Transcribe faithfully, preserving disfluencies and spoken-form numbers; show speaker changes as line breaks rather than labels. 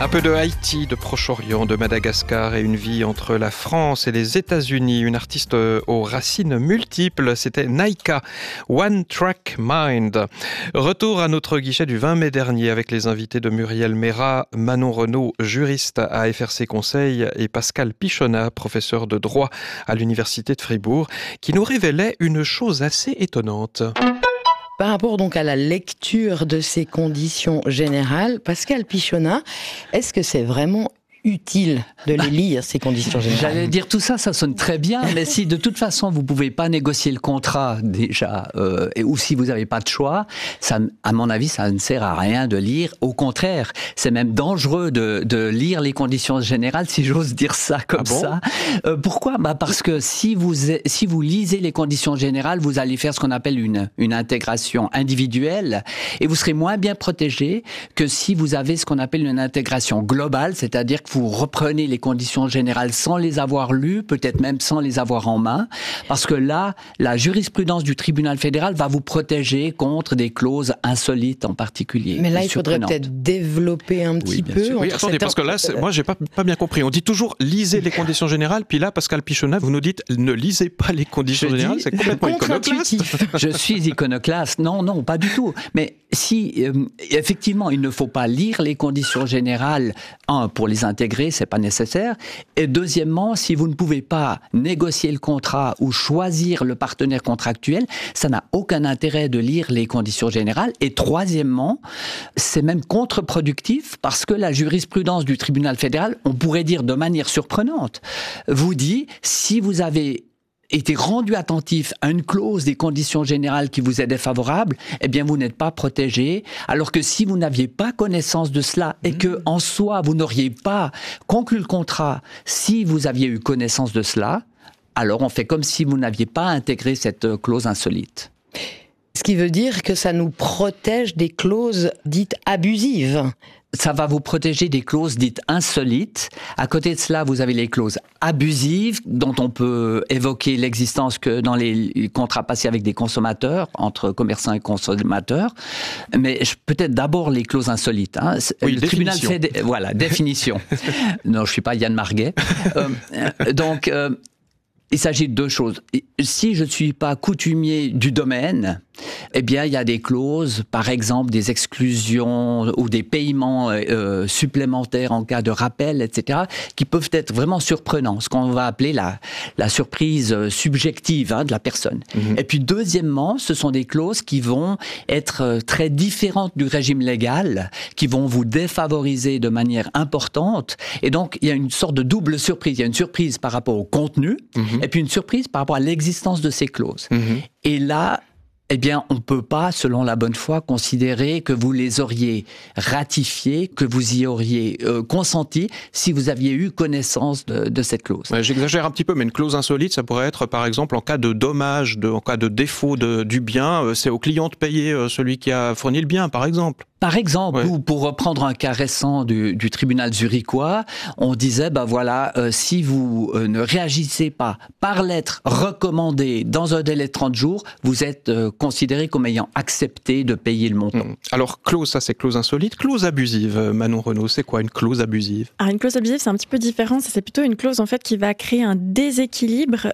Un peu de Haïti, de Proche-Orient, de Madagascar et une vie entre la France et les États-Unis. Une artiste aux racines multiples, c'était Naika, One Track Mind. Retour à notre guichet du vingt mai dernier avec les invités de Muriel Mérat, Manon Renaud, juriste à F R C Conseil, et Pascal Pichonnat, professeur de droit à l'Université de Fribourg, qui nous révélait une chose assez étonnante.
Par rapport donc à la lecture de ces conditions générales, Pascal Pichonnat, est-ce que c'est vraiment utile de les lire, ces conditions générales?
J'allais dire tout ça, ça sonne très bien, mais si de toute façon vous pouvez pas négocier le contrat déjà, euh, et, ou si vous n'avez pas de choix, ça, à mon avis, ça ne sert à rien de lire. Au contraire, c'est même dangereux de, de lire les conditions générales, si j'ose dire ça comme ah bon ça. Euh, pourquoi ? Bah parce que si vous si vous lisez les conditions générales, vous allez faire ce qu'on appelle une une intégration individuelle, et vous serez moins bien protégé que si vous avez ce qu'on appelle une intégration globale, c'est-à-dire que vous reprenez les conditions générales sans les avoir lues, peut-être même sans les avoir en main, parce que là, la jurisprudence du tribunal fédéral va vous protéger contre des clauses insolites en particulier.
Mais là, il faudrait peut-être développer un petit
oui,
peu.
Oui, attendez, parce que là, moi, j'ai pas, pas bien compris. On dit toujours lisez les conditions générales, puis là, Pascal Pichonnat, vous nous dites ne lisez pas les conditions
je
générales,
dis,
c'est complètement iconoclaste.
Je suis iconoclaste. Non, non, pas du tout. Mais si, euh, effectivement, il ne faut pas lire les conditions générales, un, pour les intégrer, c'est pas nécessaire. Et deuxièmement, si vous ne pouvez pas négocier le contrat ou choisir le partenaire contractuel, ça n'a aucun intérêt de lire les conditions générales. Et troisièmement, c'est même contre-productif parce que la jurisprudence du tribunal fédéral, on pourrait dire de manière surprenante, vous dit si vous avez été rendu attentif à une clause des conditions générales qui vous est défavorable, eh bien vous n'êtes pas protégé. Alors que si vous n'aviez pas connaissance de cela et que en soi vous n'auriez pas conclu le contrat si vous aviez eu connaissance de cela, alors on fait comme si vous n'aviez pas intégré cette clause insolite.
Ce qui veut dire que ça nous protège des clauses dites abusives.
Ça va vous protéger des clauses dites insolites. À côté de cela, vous avez les clauses abusives, dont on peut évoquer l'existence que dans les contrats passés avec des consommateurs, entre commerçants et consommateurs. Mais peut-être d'abord les clauses insolites. Hein.
Oui,
le
tribunal
fait, voilà, définition. Non, je suis pas Yann Marguet. Euh, donc, euh, il s'agit de deux choses. Si je ne suis pas coutumier du domaine, eh bien, il y a des clauses, par exemple des exclusions ou des paiements euh, supplémentaires en cas de rappel, et cetera, qui peuvent être vraiment surprenants, ce qu'on va appeler la, la surprise subjective hein, de la personne. Mmh. Et puis, deuxièmement, ce sont des clauses qui vont être très différentes du régime légal, qui vont vous défavoriser de manière importante. Et donc, il y a une sorte de double surprise. Il y a une surprise par rapport au contenu, mmh. et puis une surprise par rapport à l'existence de ces clauses. Mmh. Et là, eh bien, on ne peut pas, selon la bonne foi, considérer que vous les auriez ratifiées, que vous y auriez euh, consenti si vous aviez eu connaissance de, de cette clause.
Ouais, j'exagère un petit peu, mais une clause insolite, ça pourrait être, par exemple, en cas de dommage, de, en cas de défaut de, du bien, euh, c'est au client de payer euh, celui qui a fourni le bien, par exemple.
Par exemple,
ouais.
ou pour reprendre un cas récent du, du tribunal zurichois, on disait, ben voilà, euh, si vous euh, ne réagissez pas par lettre recommandée dans un délai de trente jours, vous êtes euh, considéré comme ayant accepté de payer le montant. Mmh.
Alors, clause, ça c'est clause insolite. Clause abusive, Manon Renaud, c'est quoi une clause abusive ?
Alors, une clause abusive, c'est un petit peu différent. C'est plutôt une clause en fait qui va créer un déséquilibre